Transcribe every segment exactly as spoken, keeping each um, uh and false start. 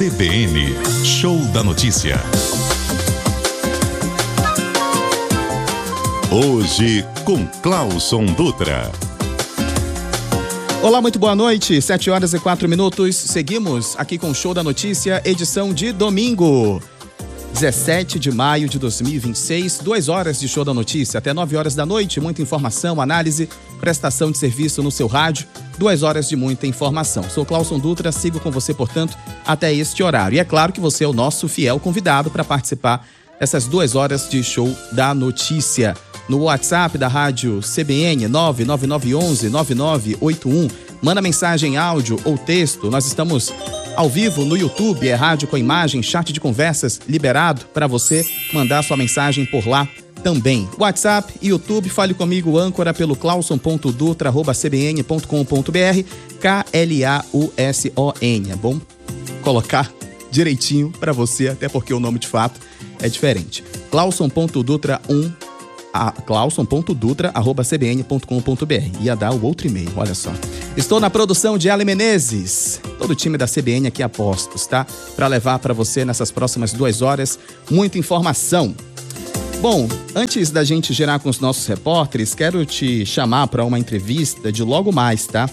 C B N, Show da Notícia. Hoje com Clauson Dutra. Olá, muito boa noite, sete horas e quatro minutos, seguimos aqui com o Show da Notícia, edição de domingo, dezessete de maio de dois mil e vinte e seis, duas horas de Show da Notícia, até nove horas da noite, muita informação, análise, prestação de serviço no seu rádio, duas horas de muita informação. Sou Clauson Dutra, sigo com você, portanto, até este horário. E é claro que você é o nosso fiel convidado para participar dessas duas horas de Show da Notícia. No WhatsApp da Rádio C B N, nove nove nove um um nove nove oito um. Manda mensagem, áudio ou texto. Nós estamos ao vivo no YouTube, é rádio com imagem, chat de conversas liberado para você mandar sua mensagem por lá também. WhatsApp, YouTube, fale comigo, âncora pelo clauson ponto dutra arroba c b n ponto com ponto b r, K L A U S O N. É bom colocar direitinho para você, até porque o nome de fato é diferente. clauson ponto dutra um a clauson ponto dutra arroba c b n ponto com ponto b r. Ia dar o outro e-mail, olha só. Estou na produção de Ale Menezes, todo o time da C B N aqui a postos, tá? Para levar para você nessas próximas duas horas muita informação. Bom, antes da gente gerar com os nossos repórteres, quero te chamar para uma entrevista de logo mais, tá?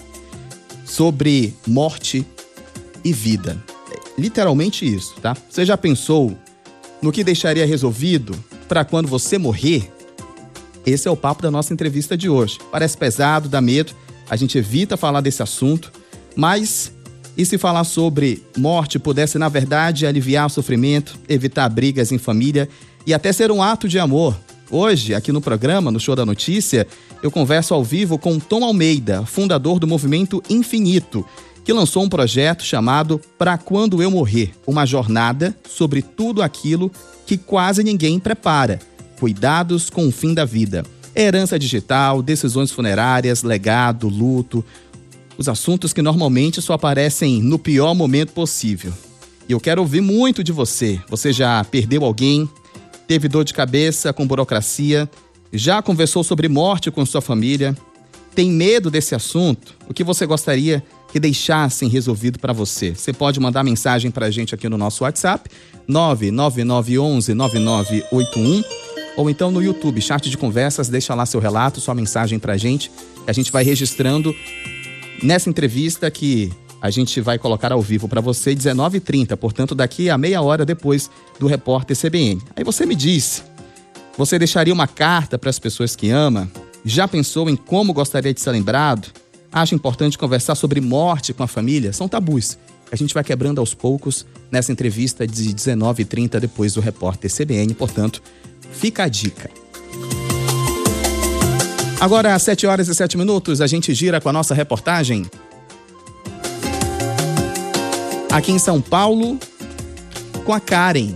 Sobre morte e vida. Literalmente isso, tá? Você já pensou no que deixaria resolvido para quando você morrer? Esse é o papo da nossa entrevista de hoje. Parece pesado, dá medo, a gente evita falar desse assunto, mas e se falar sobre morte pudesse, na verdade, aliviar o sofrimento, evitar brigas em família e até ser um ato de amor? Hoje, aqui no programa, no Show da Notícia, eu converso ao vivo com Tom Almeida, fundador do Movimento Infinito, que lançou um projeto chamado Pra Quando Eu Morrer, uma jornada sobre tudo aquilo que quase ninguém prepara. Cuidados com o fim da vida. Herança digital, decisões funerárias, legado, luto. Os assuntos que normalmente só aparecem no pior momento possível. E eu quero ouvir muito de você. Você já perdeu alguém? Teve dor de cabeça com burocracia? Já conversou sobre morte com sua família? Tem medo desse assunto? O que você gostaria que deixassem resolvido para você? Você pode mandar mensagem para a gente aqui no nosso WhatsApp, nove nove nove um um nove nove oito um. Ou então no YouTube, chat de conversas, deixa lá seu relato, sua mensagem pra gente, que a gente vai registrando nessa entrevista que a gente vai colocar ao vivo pra você, dezenove e trinta, portanto daqui a meia hora depois do Repórter C B N. Aí você me diz, você deixaria uma carta para as pessoas que ama? Já pensou em como gostaria de ser lembrado? Acha importante conversar sobre morte com a família? São tabus. A gente vai quebrando aos poucos nessa entrevista de dezenove e trinta depois do Repórter C B N, portanto, fica a dica. Agora, às sete horas e sete minutos, a gente gira com a nossa reportagem. Aqui em São Paulo, com a Karen.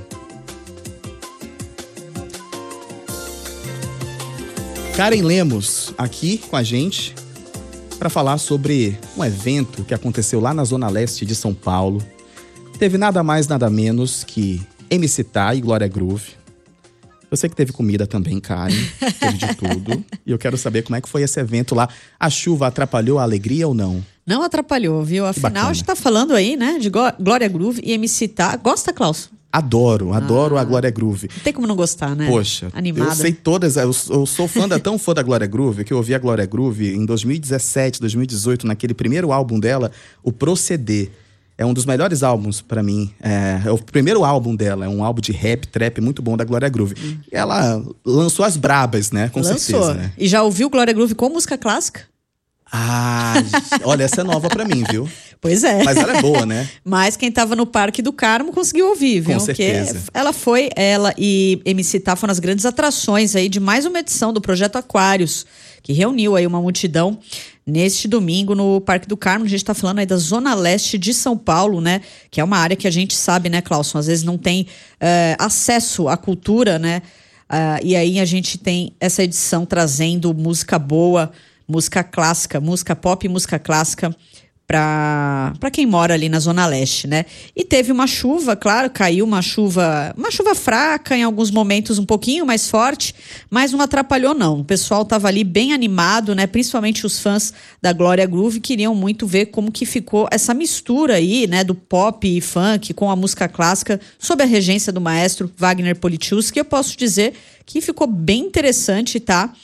Karen Lemos, aqui com a gente, para falar sobre um evento que aconteceu lá na Zona Leste de São Paulo. Teve nada mais, nada menos que M C Tá e Glória Groove. Eu sei que teve comida também, Karen, teve de tudo. E eu quero saber como é que foi esse evento lá. A chuva atrapalhou a alegria ou não? Não atrapalhou, viu? Afinal, a gente tá falando aí, né, de Glória Groove e M C Tá. Gosta, Clauson? Adoro, adoro ah, a Glória Groove. Não tem como não gostar, né? Poxa, animada. Eu sei todas, eu, eu sou fã da, tão fã da Glória Groove, que eu ouvi a Glória Groove em dois mil e dezessete, dois mil e dezoito, naquele primeiro álbum dela, o Proceder. É um dos melhores álbuns pra mim. É, é o primeiro álbum dela. É um álbum de rap, trap muito bom da Glória Groove. Hum. Ela lançou as brabas, né? Com lançou. certeza. Né? E já ouviu Glória Groove com música clássica? Ah, olha, essa é nova pra mim, viu? Pois é. Mas ela é boa, né? Mas quem tava no Parque do Carmo conseguiu ouvir, viu? Com certeza. Porque ela foi, ela e M C Tá foram as grandes atrações aí de mais uma edição do Projeto Aquários, que reuniu aí uma multidão neste domingo no Parque do Carmo. A gente tá falando aí da Zona Leste de São Paulo, né? Que é uma área que a gente sabe, né, Clauson? Às vezes não tem uh, acesso à cultura, né? Uh, e aí a gente tem essa edição trazendo música boa, música clássica, música pop e música clássica para para quem mora ali na Zona Leste, né? E teve uma chuva, claro, caiu uma chuva, uma chuva fraca, em alguns momentos um pouquinho mais forte, mas não atrapalhou não. O pessoal tava ali bem animado, né? Principalmente os fãs da Glória Groove queriam muito ver como que ficou essa mistura aí, né, do pop e funk com a música clássica sob a regência do maestro Wagner Polichulski. Eu posso dizer que ficou bem interessante, tá?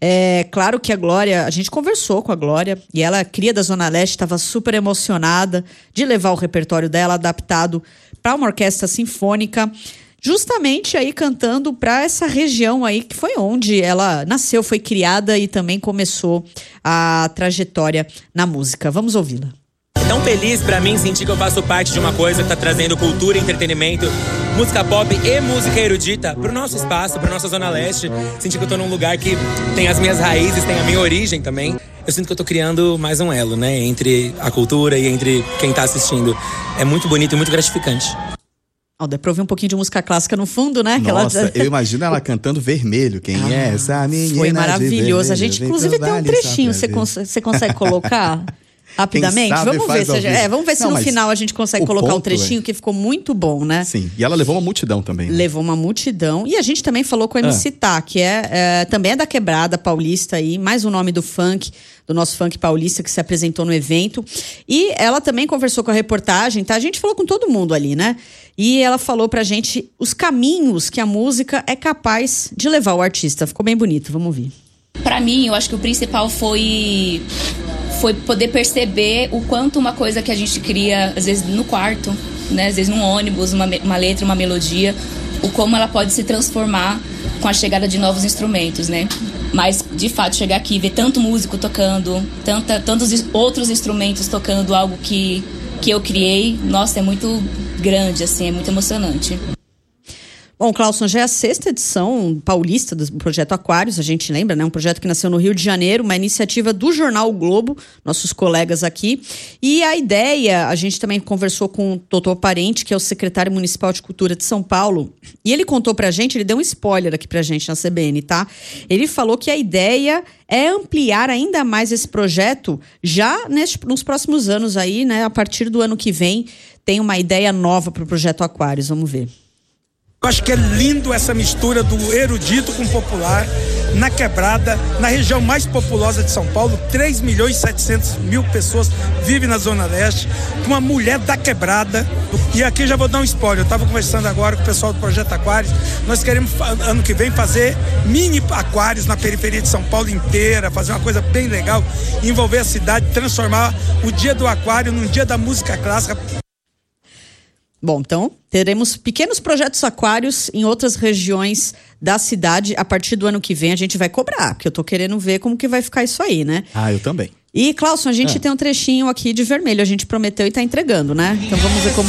É claro que a Glória, a gente conversou com a Glória e ela, cria da Zona Leste, estava super emocionada de levar o repertório dela adaptado para uma orquestra sinfônica, justamente aí cantando para essa região aí que foi onde ela nasceu, foi criada e também começou a trajetória na música. Vamos ouvi-la. É tão feliz pra mim sentir que eu faço parte de uma coisa que tá trazendo cultura, entretenimento, música pop e música erudita pro nosso espaço, pra nossa Zona Leste. Sentir que eu tô num lugar que tem as minhas raízes, tem a minha origem também. Eu sinto que eu tô criando mais um elo, né, entre a cultura e entre quem tá assistindo. É muito bonito e muito gratificante. Oh, dá pra ouvir um pouquinho de música clássica no fundo, né? Nossa, ela... eu imagino ela cantando Vermelho. Quem ah, é essa menina? Foi maravilhoso. Vermelho, a gente, inclusive, tem um trechinho. Você cons- consegue colocar? Rapidamente? Vamos ver, se, é, vamos ver se Não, no final a gente consegue colocar um trechinho é. que ficou muito bom, né? Sim, e ela levou uma multidão também. Né? Levou uma multidão. E a gente também falou com a M C ah. Tá, que é, é, também é da Quebrada Paulista aí, mais um nome do funk, do nosso funk paulista que se apresentou no evento. E ela também conversou com a reportagem, tá? A gente falou com todo mundo ali, né? E ela falou pra gente os caminhos que a música é capaz de levar o artista. Ficou bem bonito, vamos ouvir. Pra mim, eu acho que o principal foi... foi poder perceber o quanto uma coisa que a gente cria, às vezes no quarto, né? Às vezes num ônibus, uma, uma letra, uma melodia, o como ela pode se transformar com a chegada de novos instrumentos, né? Mas, de fato, chegar aqui e ver tanto músico tocando, tanta, tantos outros instrumentos tocando algo que, que eu criei, nossa, é muito grande, assim, é muito emocionante. Bom, Clauson, já é a sexta edição paulista do Projeto Aquários, a gente lembra, né? Um projeto que nasceu no Rio de Janeiro, uma iniciativa do Jornal o Globo, nossos colegas aqui. E a ideia, a gente também conversou com o doutor Parente, que é o secretário municipal de Cultura de São Paulo, e ele contou pra gente, ele deu um spoiler aqui pra gente na C B N, tá? Ele falou que a ideia é ampliar ainda mais esse projeto já neste, nos próximos anos aí, né? A partir do ano que vem, tem uma ideia nova pro Projeto Aquários, vamos ver. Eu acho que é lindo essa mistura do erudito com o popular, na Quebrada, na região mais populosa de São Paulo, três milhões e setecentos mil pessoas vivem na Zona Leste, com uma mulher da Quebrada. E aqui já vou dar um spoiler, eu estava conversando agora com o pessoal do Projeto Aquários, nós queremos, ano que vem, fazer mini aquários na periferia de São Paulo inteira, fazer uma coisa bem legal, envolver a cidade, transformar o dia do aquário num dia da música clássica. Bom, então, teremos pequenos projetos aquários em outras regiões da cidade. A partir do ano que vem a gente vai cobrar, porque eu tô querendo ver como que vai ficar isso aí, né? Ah, eu também. E, Clauson, a gente é. tem um trechinho aqui de Vermelho, a gente prometeu e tá entregando, né? Então vamos ver como